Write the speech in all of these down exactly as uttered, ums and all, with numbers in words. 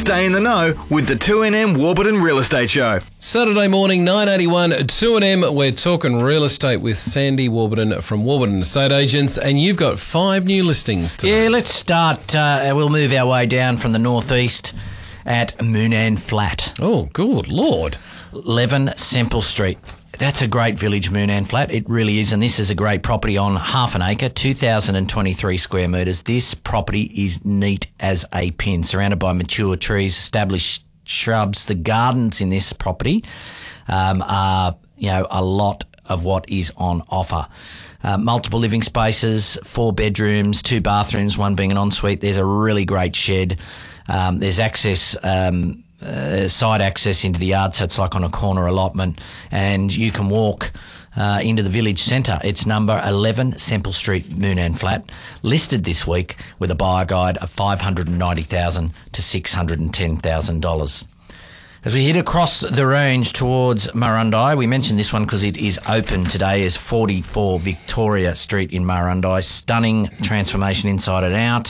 Stay in the know with the two N M Warburton Real Estate Show. Saturday morning, nine eighty-one, two N M. We're talking real estate with Sandy Warburton from Warburton Estate Agents, and you've got five new listings today. Yeah, let's start. Uh, we'll move our way down from the northeast at Moonan Flat. Oh, good Lord. eleven Semple Street. That's a great village, Moonan Flat. It really is, and this is a great property on half an acre, two thousand twenty-three square metres. This property is neat as a pin, surrounded by mature trees, established shrubs. The gardens in this property um, are, you know, a lot of what is on offer. Uh, multiple living spaces, four bedrooms, two bathrooms, one being an ensuite. There's a really great shed. Um, there's access... Um, Uh, side access into the yard, so it's like on a corner allotment, and you can walk uh, into the village centre. It's number eleven Semple Street, Moonan Flat, listed this week with a buyer guide of five hundred ninety thousand dollars to six hundred ten thousand dollars. As we head across the range towards Murrundi, we mentioned this one because it is open today as forty-four Victoria Street in Murrundi. Stunning transformation inside and out.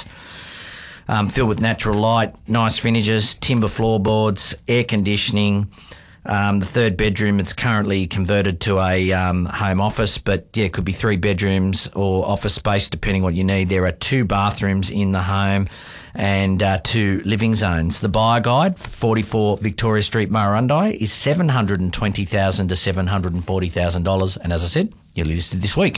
Um, filled with natural light, nice finishes, timber floorboards, air conditioning. Um, the third bedroom, it's currently converted to a um, home office, but yeah, it could be three bedrooms or office space depending what you need. There are two bathrooms in the home and uh, two living zones. The buyer guide for forty-four Victoria Street, Murrundi is seven hundred twenty thousand dollars to seven hundred forty thousand dollars, and as I said, you're listed this week.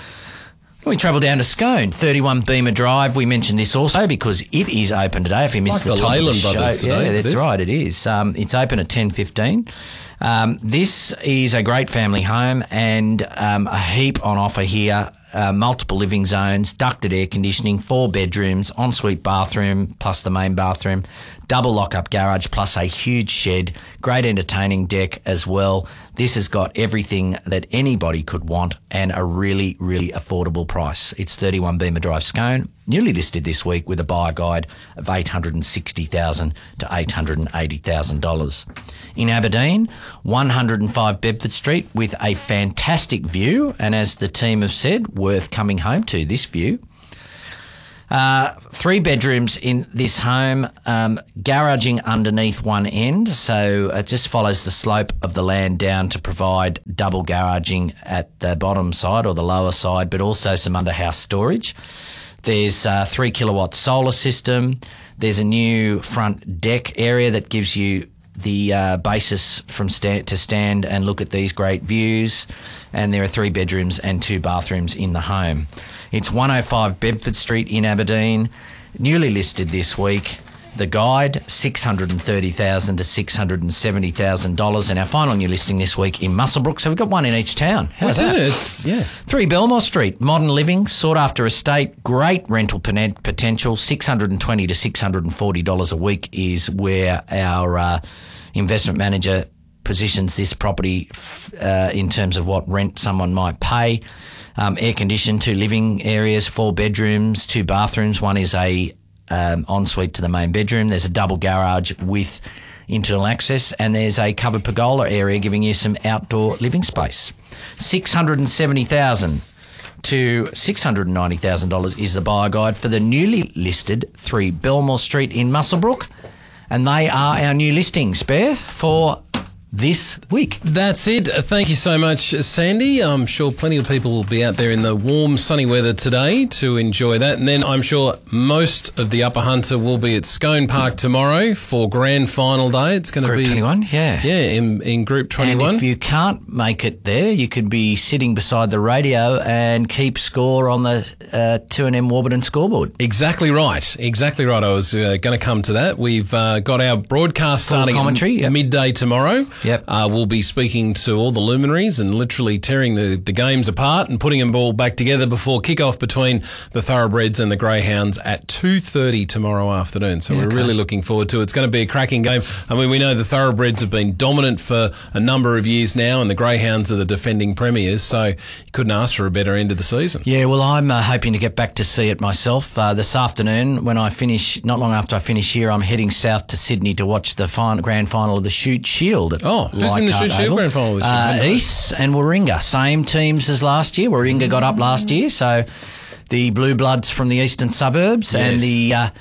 We travel down to Scone, thirty-one Beamer Drive. We mentioned this also because it is open today. If you missed like the, the top Leyland of the show, Brothers today, yeah, that's it right. It is. Um, it's open at ten fifteen. Um, this is a great family home and um, a heap on offer here. Uh, multiple living zones, ducted air conditioning, four bedrooms, ensuite bathroom plus the main bathroom, double lock-up garage plus a huge shed, great entertaining deck as well. This has got everything that anybody could want and a really, really affordable price. It's thirty-one Beamer Drive, Scone, newly listed this week with a buyer guide of eight hundred sixty thousand dollars to eight hundred eighty thousand dollars. In Aberdeen, one hundred five Bedford Street with a fantastic view, and as the team have said, worth coming home to, this view. Uh, three bedrooms in this home, um, garaging underneath one end, so it just follows the slope of the land down to provide double garaging at the bottom side or the lower side, but also some under-house storage. There's a three kilowatt solar system. There's a new front deck area that gives you the uh, basis from stand to stand and look at these great views, and there are three bedrooms and two bathrooms in the home. It's one oh five Bedford Street in Aberdeen, newly listed this week. The guide, six hundred thirty thousand dollars to six hundred seventy thousand dollars, and our final new listing this week in Muswellbrook. So we've got one in each town. How's that? It's, yeah. three Belmore Street, modern living, sought after estate, great rental potential, six hundred twenty dollars to six hundred forty dollars a week is where our uh, investment manager positions this property uh, in terms of what rent someone might pay. Um, air conditioned, two living areas, four bedrooms, two bathrooms. One is a um, ensuite to the main bedroom. There's a double garage with internal access, and there's a covered pergola area giving you some outdoor living space. six hundred seventy thousand dollars to six hundred ninety thousand dollars is the buyer guide for the newly listed three Belmore Street in Muswellbrook, and they are our new listings, Bear, for this week. That's it. Thank you so much, Sandy. I'm sure plenty of people will be out there in the warm, sunny weather today to enjoy that. And then I'm sure most of the Upper Hunter will be at Scone Park tomorrow for grand final day. It's going to Group be twenty-one, yeah. Yeah, in, in Group twenty-one. And if you can't make it there, you could be sitting beside the radio and keep score on the uh, two N M Warburton scoreboard. Exactly right. Exactly right. I was uh, going to come to that. We've uh, got our broadcast Full starting commentary, at yep. midday tomorrow. Yep. Uh, we'll be speaking to all the luminaries and literally tearing the, the games apart and putting them all back together before kick-off between the Thoroughbreds and the Greyhounds at two thirty tomorrow afternoon. So Yeah, we're okay. really looking forward to it. It's going to be a cracking game. I mean, we know the Thoroughbreds have been dominant for a number of years now, and the Greyhounds are the defending premiers, so you couldn't ask for a better end of the season. Yeah, well, I'm uh, hoping to get back to see it myself. Uh, this afternoon, when I finish, not long after I finish here, I'm heading south to Sydney to watch the final, grand final of the Shute Shield. At Oh, who's in the Leichhardt Shute Shield Oval. grand final this year? Uh, Remember? East and Warringah, same teams as last year. Warringah got up last year, so the Blue Bloods from the eastern suburbs and Yes. the uh,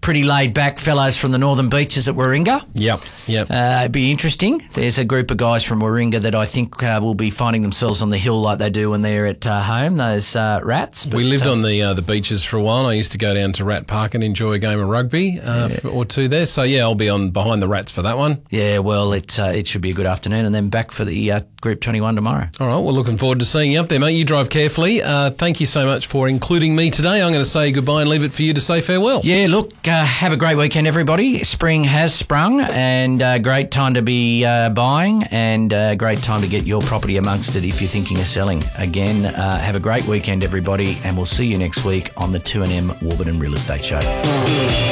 pretty laid back fellows from the Northern Beaches at Warringah. Yep, yep. Uh, it'd be interesting. There's a group of guys from Warringah that I think uh, will be finding themselves on the hill like they do when they're at uh, home, those uh, rats. But, we lived uh, on the uh, the beaches for a while. I used to go down to Rat Park and enjoy a game of rugby uh, yeah. or two there. So, yeah, I'll be on behind the Rats for that one. Yeah, well, it, uh, it should be a good afternoon, and then back for the uh, Group twenty-one tomorrow. All right, well, looking forward to seeing you up there, mate. You drive carefully. Uh, thank you so much for including me today. I'm going to say goodbye and leave it for you to say farewell. Yeah, look, uh, have a great weekend, everybody. Spring has sprung, and uh, great time to be uh, buying, and uh, great time to get your property amongst it if you're thinking of selling. Again, uh, have a great weekend, everybody, and we'll see you next week on the two N M Warburton Real Estate Show.